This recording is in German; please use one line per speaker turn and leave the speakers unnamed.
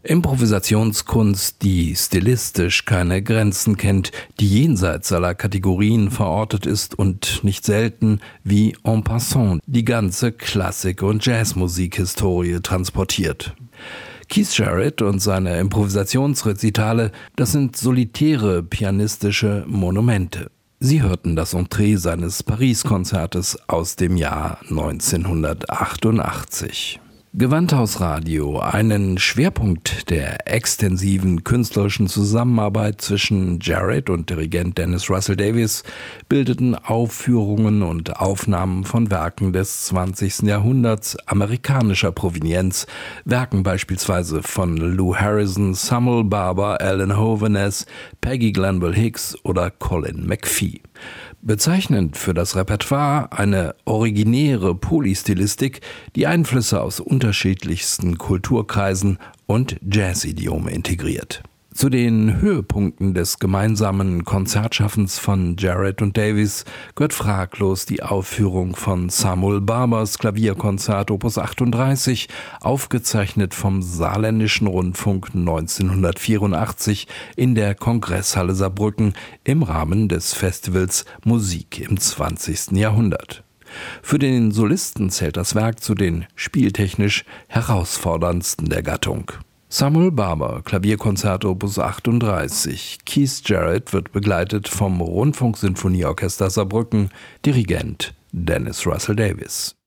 Improvisationskunst, die stilistisch keine Grenzen kennt, die jenseits aller Kategorien verortet ist und nicht selten wie en passant die ganze Klassik- und Jazzmusik-Historie transportiert. Keith Jarrett und seine Improvisationsrezitale, das sind solitäre pianistische Monumente. Sie hörten das Entree seines Paris-Konzertes aus dem Jahr 1988. Gewandhausradio, einen Schwerpunkt der extensiven künstlerischen Zusammenarbeit zwischen Jarrett und Dirigent Dennis Russell Davies, bildeten Aufführungen und Aufnahmen von Werken des 20. Jahrhunderts amerikanischer Provenienz, Werken beispielsweise von Lou Harrison, Samuel Barber, Alan Hovhaness, Peggy Glanville Hicks oder Colin McPhee. Bezeichnend für das Repertoire eine originäre Polystilistik, die Einflüsse aus unterschiedlichsten Kulturkreisen und Jazzidiome integriert. Zu den Höhepunkten des gemeinsamen Konzertschaffens von Jarrett und Davies gehört fraglos die Aufführung von Samuel Barbers Klavierkonzert Opus 38, aufgezeichnet vom Saarländischen Rundfunk 1984 in der Kongresshalle Saarbrücken im Rahmen des Festivals Musik im 20. Jahrhundert. Für den Solisten zählt das Werk zu den spieltechnisch herausforderndsten der Gattung. Samuel Barber, Klavierkonzert Opus 38. Keith Jarrett wird begleitet vom Rundfunksinfonieorchester Saarbrücken, Dirigent Dennis Russell Davies.